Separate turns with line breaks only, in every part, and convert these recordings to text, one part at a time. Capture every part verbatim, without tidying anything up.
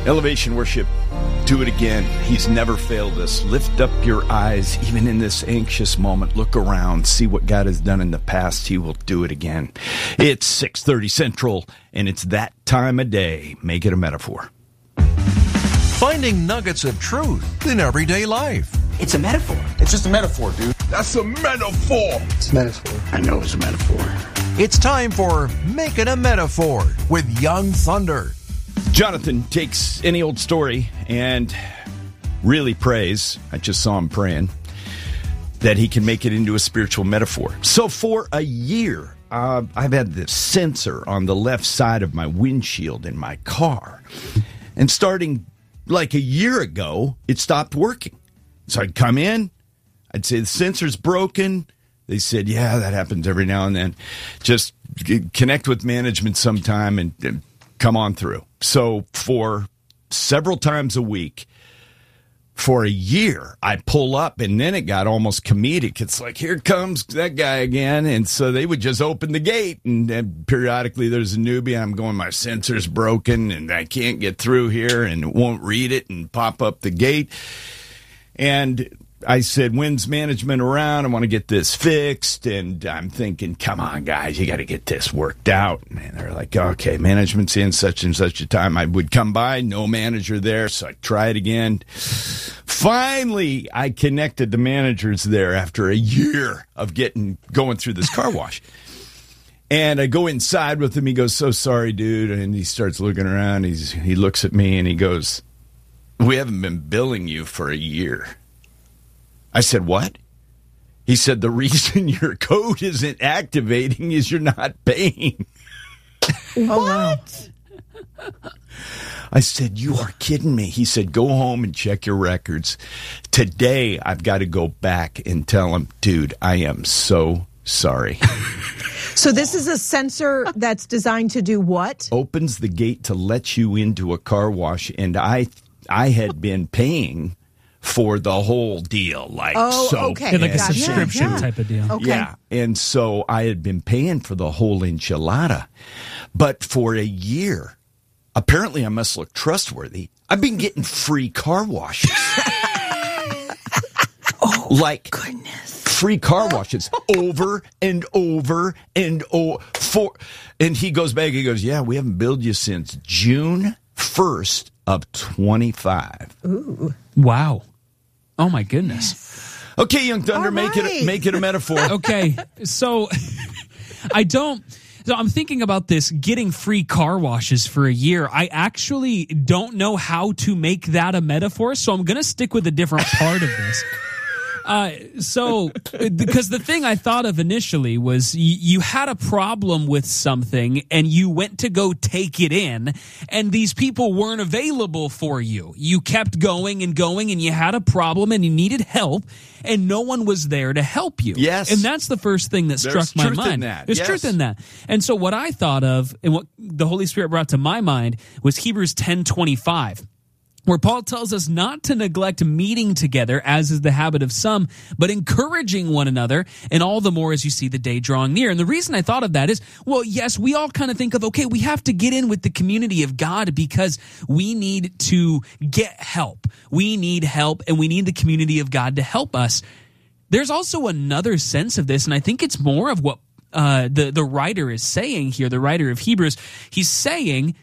Elevation Worship, do it again. He's never failed us. Lift up your eyes, even in this anxious moment. Look around, see what God has done in the past. He will do it again. It's six thirty Central, and it's that time of day. Make it a metaphor.
Finding nuggets of truth in everyday life.
It's a metaphor.
It's just a metaphor, dude.
That's a metaphor.
It's a metaphor.
I know it's a metaphor.
It's time for Make It a Metaphor with Young Thunder.
Jonathan takes any old story and really prays, I just saw him praying, that he can make it into a spiritual metaphor. So for a year, uh, I've had this sensor on the left side of my windshield in my car. And starting like a year ago, it stopped working. So I'd come in, I'd say the sensor's broken. They said, yeah, that happens every now and then. Just connect with management sometime and, and come on through. So for several times a week, for a year, I pull up, and then it got almost comedic. It's like, here comes that guy again. And so they would just open the gate, and, and periodically there's a newbie. I'm going, my sensor's broken, and I can't get through here, and it won't read it, and pop up the gate. And I said, when's management around? I want to get this fixed. And I'm thinking, come on, guys, you got to get this worked out. And they're like, okay, management's in such and such a time. I would come by, no manager there, so I try it again. Finally, I connected the managers there after a year of getting going through this car wash. And I go inside with him. He goes, so sorry, dude. And he starts looking around. He's He looks at me, and he goes, we haven't been billing you for a year. I said, what? He said, the reason your code isn't activating is you're not paying.
What?
I said, you are kidding me. He said, go home and check your records. Today, I've got to go back and tell him, dude, I am so sorry.
So this is a sensor that's designed to do what?
Opens the gate to let you into a car wash, and I, I had been paying for the whole deal, like
oh,
so,
okay.
Yeah, like a
gotcha.
subscription
yeah.
type of deal.
Okay.
Yeah, and so I had been paying for the whole enchilada, but for a year, apparently I must look trustworthy. I've been getting free car washes.
oh,
like
goodness.
Free car washes over and over and over. For, and he goes back, he goes, yeah, we haven't billed you since June first of twenty-five.
Ooh.
Wow. Oh, my goodness.
Okay, Young Thunder,
All
make
right.
it make it a metaphor.
Okay, so I don't... So I'm thinking about this, getting free car washes for a year. I actually don't know how to make that a metaphor, so I'm going to stick with a different part of this. Uh, so, because the thing I thought of initially was y- you had a problem with something and you went to go take it in, and these people weren't available for you. You kept going and going, and you had a problem and you needed help, and no one was there to help you.
Yes.
And that's the first thing that
There's
struck my
truth
mind.
in that.
There's
Yes.
truth in that. And so what I thought of, and what the Holy Spirit brought to my mind, was Hebrews ten twenty-five. Where Paul tells us not to neglect meeting together, as is the habit of some, but encouraging one another, and all the more as you see the day drawing near. And the reason I thought of that is, well, yes, we all kind of think of, okay, we have to get in with the community of God because we need to get help. We need help, and we need the community of God to help us. There's also another sense of this, and I think it's more of what uh, the, the writer is saying here, the writer of Hebrews. He's saying,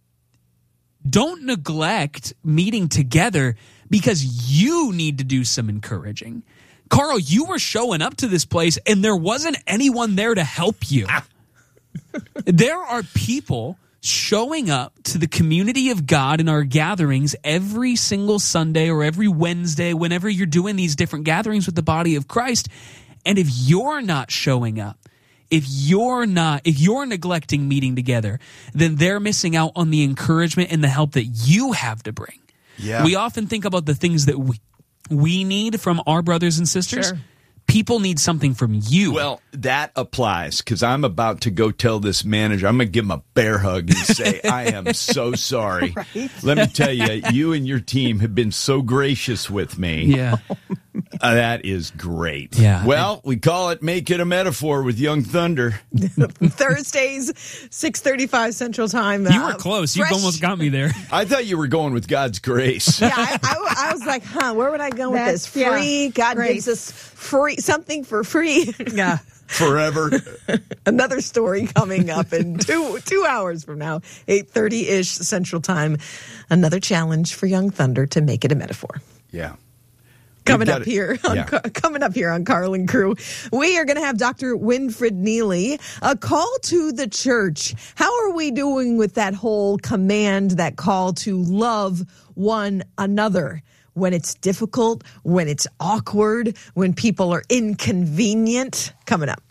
don't neglect meeting together because you need to do some encouraging. Carl, you were showing up to this place and there wasn't anyone there to help you. There are people showing up to the community of God in our gatherings every single Sunday or every Wednesday, whenever you're doing these different gatherings with the body of Christ. And if you're not showing up, If you're not, if you're neglecting meeting together, then they're missing out on the encouragement and the help that you have to bring.
Yeah.
We often think about the things that we, we need from our brothers and sisters.
Sure.
People need something from you.
Well, that applies because I'm about to go tell this manager. I'm going to give him a bear hug and say, I am so sorry.
Right?
Let me tell you, you and your team have been so gracious with me.
Yeah.
Uh, that is great.
Yeah.
Well, we call it Make It a Metaphor with Young Thunder.
Thursdays, six thirty-five Central Time.
You were
Uh,
close. You've
fresh-
almost got me there.
I thought you were going with God's grace.
Yeah, I, I, I was like, huh, where would I go with
That's-
this? Free.
yeah,
God
grace.
gives us free something for free. Yeah.
Forever.
Another story coming up in two two hours from now, eight thirty-ish Central Time. Another challenge for Young Thunder to make it a metaphor.
Yeah.
Coming
We've
up
got it.
here, on,
Yeah.
coming up here on Carl and Crew, we are going to have Doctor Winfred Neely, a call to the church. How are we doing with that whole command, that call to love one another? When it's difficult, when it's awkward, when people are inconvenient. Coming up.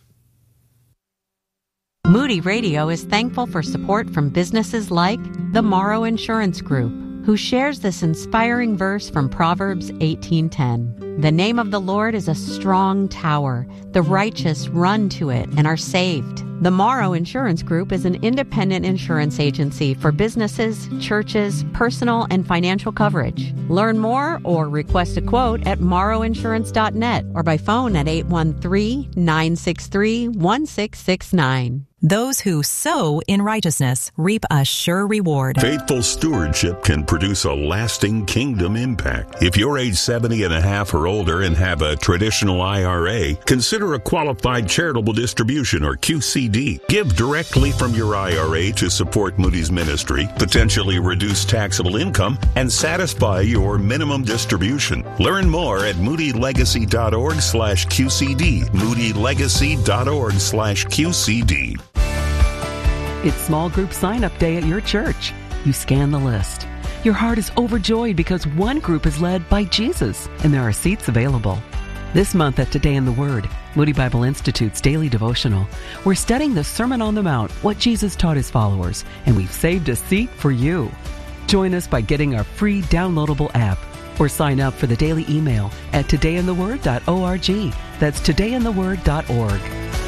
Moody Radio is thankful for support from businesses like the Morrow Insurance Group, who shares this inspiring verse from Proverbs eighteen ten. The name of the Lord is a strong tower. The righteous run to it and are saved. The Morrow Insurance Group is an independent insurance agency for businesses, churches, personal, and financial coverage. Learn more or request a quote at morrow insurance dot net or by phone at eight one three, nine six three, one six six nine.
Those who sow in righteousness reap a sure reward.
Faithful stewardship can produce a lasting kingdom impact. If you're age seventy and a half or older and have a traditional I R A, consider a qualified charitable distribution or Q C D. Give directly from your I R A to support Moody's ministry, potentially reduce taxable income, and satisfy your minimum distribution. Learn more at moodylegacy.org slash QCD. moodylegacy.org slash QCD.
It's small group sign-up day at your church. You scan the list. Your heart is overjoyed because one group is led by Jesus, and there are seats available. This month at Today in the Word, Moody Bible Institute's daily devotional, we're studying the Sermon on the Mount, what Jesus taught his followers, and we've saved a seat for you. Join us by getting our free downloadable app or sign up for the daily email at today in the word dot org. That's today in the word dot org.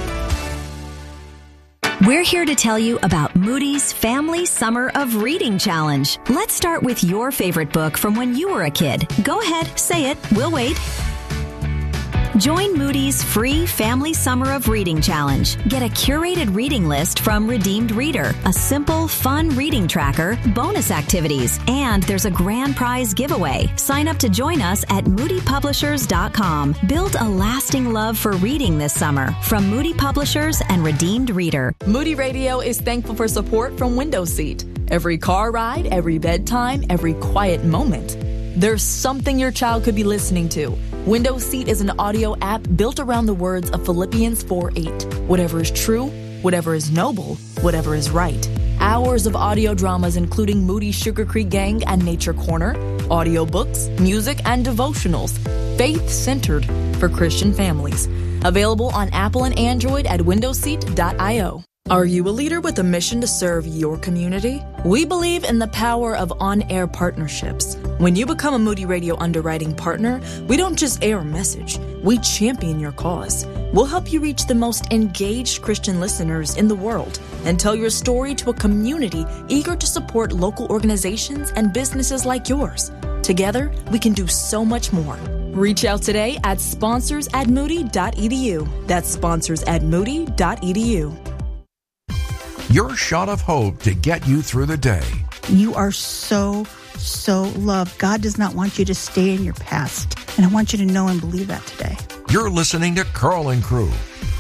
We're here to tell you about Moody's Family Summer of Reading Challenge. Let's start with your favorite book from when you were a kid. Go ahead, say it. We'll wait. Join Moody's free Family Summer of Reading Challenge. Get a curated reading list from Redeemed Reader, a simple, fun reading tracker, bonus activities, and there's a grand prize giveaway. Sign up to join us at moody publishers dot com. Build a lasting love for reading this summer from Moody Publishers and Redeemed Reader.
Moody Radio is thankful for support from Window Seat. Every car ride, every bedtime, every quiet moment. There's something your child could be listening to. Window Seat is an audio app built around the words of Philippians four eight. Whatever is true, whatever is noble, whatever is right. Hours of audio dramas including Moody Sugar Creek Gang and Nature Corner, audiobooks, music, and devotionals. Faith-centered for Christian families. Available on Apple and Android at window seat dot io. Are you a leader with a mission to serve your community? We believe in the power of on-air partnerships. When you become a Moody Radio underwriting partner, we don't just air a message, we champion your cause. We'll help you reach the most engaged Christian listeners in the world and tell your story to a community eager to support local organizations and businesses like yours. Together, we can do so much more. Reach out today at sponsors at moody dot edu. That's sponsors at moody dot edu.
Your shot of hope to get you through the day.
You are so, so loved. God does not want you to stay in your past. And I want you to know and believe that today.
You're listening to Carl and Crew.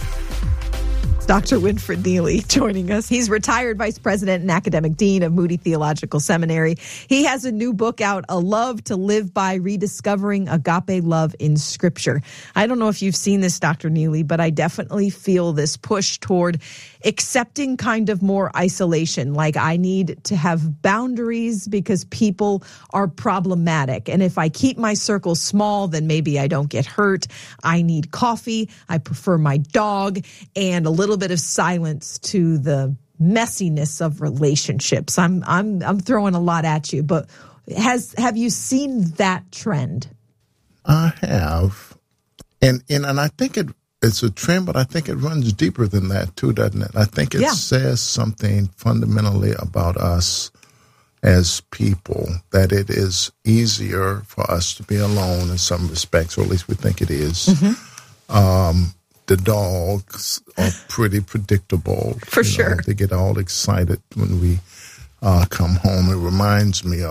Doctor Winfred Neely joining us. He's retired vice president and academic dean of Moody Theological Seminary. He has a new book out, A Love to Live By, Rediscovering Agape Love in Scripture. I don't know if you've seen this, Doctor Neely, but I definitely feel this push toward accepting kind of more isolation. Like I need to have boundaries because people are problematic. And if I keep my circle small, then maybe I don't get hurt. I need coffee. I prefer my dog and a little bit of silence to the messiness of relationships. I'm I'm I'm throwing a lot at you, but has have you seen that trend?
I have, and and and I think it it's a trend, but I think it runs deeper than that too, doesn't it? I think it
Yeah.
says something fundamentally about us as people that it is easier for us to be alone in some respects, or at least we think it is. Mm-hmm. Um, the dogs are pretty predictable.
For
you know,
sure.
They get all excited when we uh, come home. It reminds me